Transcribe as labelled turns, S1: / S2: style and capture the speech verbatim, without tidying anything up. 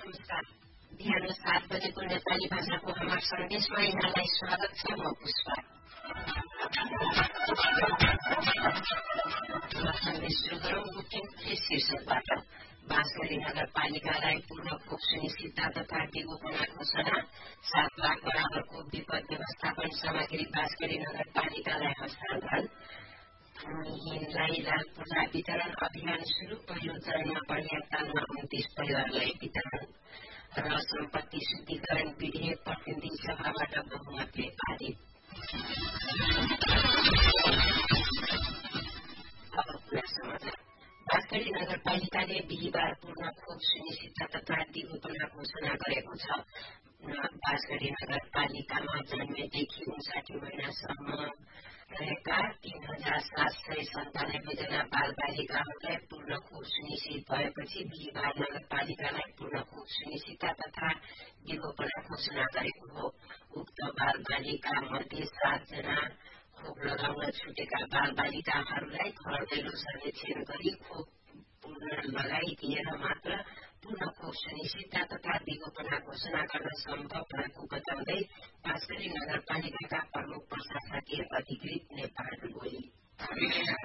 S1: नमस्कार। बिहान सात बजेको नेपाली भाषाको हाम्रो सन्देशमा यहाँलाई स्वागत छ। म पुष्पा। सन्देश सुरु गरौँ मुख्य शीर्षकबाट। बाँसगढी नगरपालिकालाई पूर्ण खोप सुनिश्चितता तथा दिगोपना घोषणा। सात लाख बराबरको विपद व्यवस्थापन सामग्री बाँसगढी नगरपालिकालाई हस्तान्तरण। भूमिहीनलाई लाल पूर्जा वितरण अभियान शुरू। पहिलो चरणमा पर्याप्तमा उन्तीस परिवारलाई वितरण र सम्पत्ति शुद्धिकरण विधेयक प्रतिनिधि सभाबाट बहुमतले पारित। बाँसगढी नगरपालिकाले बिहिबार पूर्ण खोप सुनिश्चितता तथा दिगोपना घोषणा गरेको छ। बाँसगढी नगरपालिकामा जन्मेदेखि उन्साठी महिनासम्म रहेका तीन हजार सात सय सन्तानब्बे जना बाल बालिकाहरूलाई पूर्ण खोप सुनिश्चित भएपछि बिहिबार नगरपालिकालाई पूर्ण खोप सुनिश्चितता तथा दिगोपना घोषणा गरेको हो। उक्त बाल बालिका मध्ये सातजना खोप लगाउन छुटेका बाल बालिकाहरूलाई घर दैलो सर्वेक्षण गरी खोप पूर्ण लगाइदिएर मात्र पूर्ण खोप सुनिश्चितता तथा दिगोपना घोषणा गर्न सम्भव भएको बताउँदै बाँसगढी नगरपालिकाका प्रमुख प्रशासकीय अधिकृत नेपाल बोली।